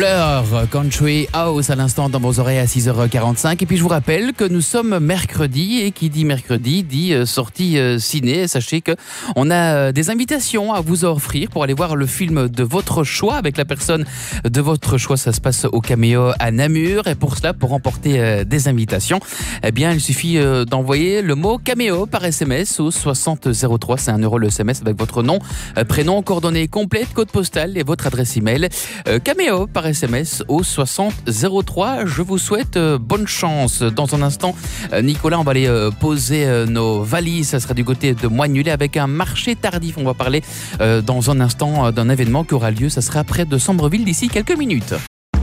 Blur, Country House à l'instant dans vos oreilles à 6h45. Et puis je vous rappelle que nous sommes mercredi et qui dit mercredi dit sortie ciné. Sachez qu'on a des invitations à vous offrir pour aller voir le film de votre choix avec la personne de votre choix. Ça se passe au Caméo à Namur. Et pour cela, pour remporter des invitations, eh bien, il suffit d'envoyer le mot Caméo par SMS au 6003. C'est 1 € le SMS avec votre nom, prénom, coordonnées complètes, code postal et votre adresse email. Caméo par SMS au 6003. Je vous souhaite bonne chance. Dans un instant, Nicolas, on va aller poser nos valises. Ça sera du côté de Moignolet avec un marché tardif. On va parler dans un instant d'un événement qui aura lieu. Ça sera près de Sambreville d'ici quelques minutes.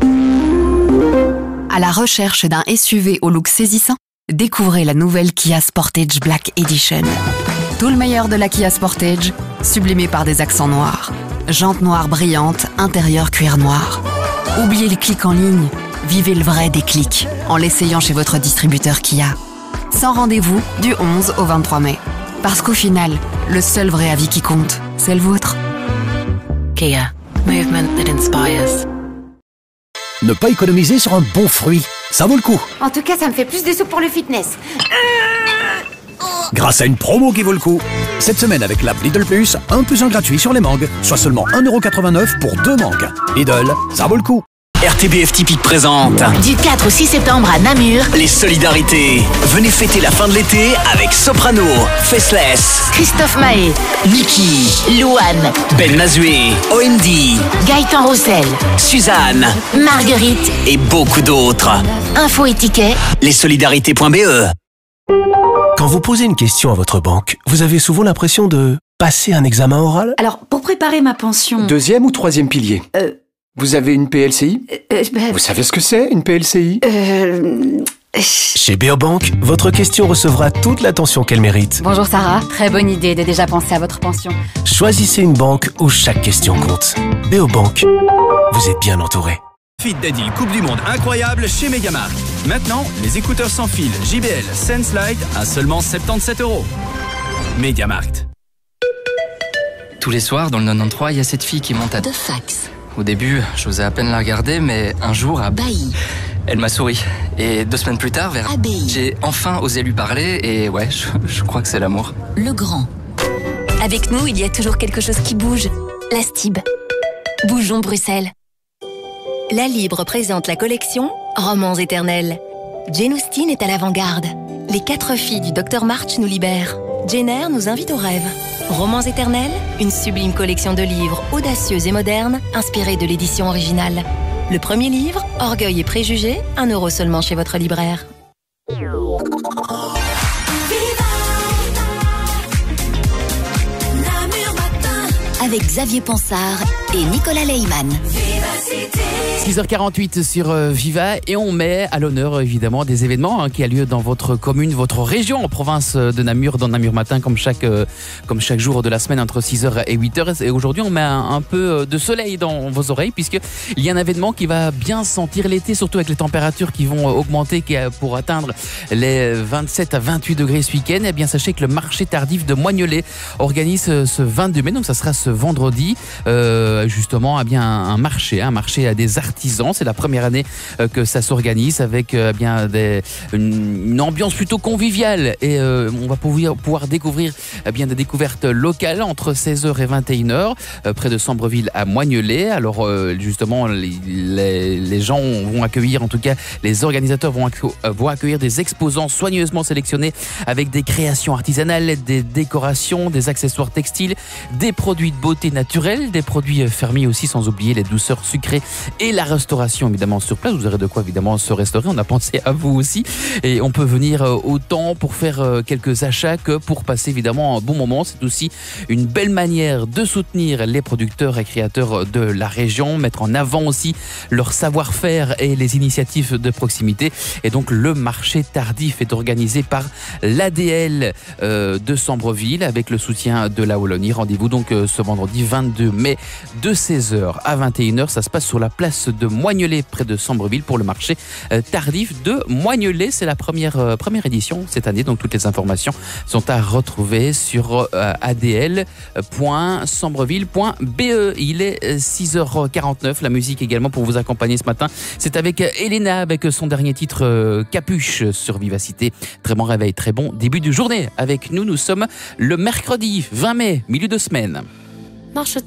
À la recherche d'un SUV au look saisissant, découvrez la nouvelle Kia Sportage Black Edition. Tout le meilleur de la Kia Sportage, sublimé par des accents noirs. Jantes noires brillantes, intérieur cuir noir. Oubliez les clics en ligne, vivez le vrai déclic en l'essayant chez votre distributeur Kia. Sans rendez-vous du 11 au 23 mai. Parce qu'au final, le seul vrai avis qui compte, c'est le vôtre. Kia, movement that inspires. Ne pas économiser sur un bon fruit, ça vaut le coup. En tout cas, ça me fait plus de sous pour le fitness. Grâce à une promo qui vaut le coup. Cette semaine avec l'app Lidl Plus, 1 + 1 gratuit sur les mangues, soit seulement 1,89 € pour 2 mangues. Lidl, ça vaut le coup. RTBF Typique présente du 4 au 6 septembre à Namur, les solidarités. Venez fêter la fin de l'été avec Soprano, Faceless, Christophe Mahé, Niki, Louane, Ben Mazué, OMD, Gaëtan Roussel, Suzanne, Marguerite et beaucoup d'autres. Info et tickets, lessolidarités.be. Quand vous posez une question à votre banque, vous avez souvent l'impression de passer un examen oral? Alors, pour préparer ma pension... Deuxième ou troisième pilier? Vous avez une PLCI? Vous savez ce que c'est, une PLCI? Chez Beobank, votre question recevra toute l'attention qu'elle mérite. Bonjour Sarah, très bonne idée de déjà penser à votre pension. Choisissez une banque où chaque question compte. Beobank, vous êtes bien entouré. Profite des deals Coupe du Monde incroyable chez Megamarkt. Maintenant, les écouteurs sans fil JBL SenseLight à seulement 77 €. Megamarkt. Tous les soirs, dans le 93, il y a cette fille qui monte à... de fax. Au début, j'osais à peine la regarder, mais un jour, Bailly. elle m'a souri. Et 2 semaines plus tard, vers Abbaye. j'ai enfin osé lui parler et ouais, je crois que c'est l'amour. Le Grand. Avec nous, il y a toujours quelque chose qui bouge. La Stib. Bougeons Bruxelles. La Libre présente la collection Romans éternels. Jane Austen est à l'avant-garde. Les 4 filles du Dr March nous libèrent. Jane Eyre nous invite au rêve. Romans éternels, une sublime collection de livres audacieux et modernes, inspirés de l'édition originale. Le premier livre, Orgueil et préjugés, 1 € seulement chez votre libraire. Avec Xavier Pansard et Nicolas Leyman. 6h48 sur Viva et on met à l'honneur évidemment des événements qui a lieu dans votre commune, votre région en province de Namur, dans Namur Matin comme chaque jour de la semaine entre 6h et 8h. Et aujourd'hui on met un peu de soleil dans vos oreilles puisqu'il y a un événement qui va bien sentir l'été, surtout avec les températures qui vont augmenter pour atteindre les 27 à 28 degrés ce week-end. Et bien sachez que le marché tardif de Moignolet organise ce 22 mai, donc ça sera ce vendredi, justement un marché à des artisans. C'est la première année que ça s'organise avec une ambiance plutôt conviviale et on va pouvoir découvrir des découvertes locales entre 16h et 21h près de Sambreville à Moignolet. Alors justement les gens vont accueillir, en tout cas les organisateurs vont accueillir des exposants soigneusement sélectionnés avec des créations artisanales, des décorations, des accessoires textiles, des produits de beauté naturelle, des produits fermiers aussi, sans oublier les douceurs sucrées et la restauration évidemment sur place. Vous aurez de quoi évidemment se restaurer, on a pensé à vous aussi et on peut venir autant pour faire quelques achats que pour passer évidemment un bon moment. C'est aussi une belle manière de soutenir les producteurs et créateurs de la région, mettre en avant aussi leur savoir-faire et les initiatives de proximité. Et donc le marché tardif est organisé par l'ADL de Sambreville avec le soutien de la Wallonie. Rendez-vous donc ce vendredi 22 mai de 16h à 21h. Ça se passe sur la place de Moignelet, près de Sambreville, pour le marché tardif de Moignelet. C'est la première édition cette année, donc toutes les informations sont à retrouver sur adl.sambreville.be. Il est 6h49. La musique également pour vous accompagner ce matin. C'est avec Elena, avec son dernier titre Capuche sur Vivacité. Très bon réveil, très bon début de journée avec nous. Nous sommes le mercredi 20 mai, milieu de semaine. Marche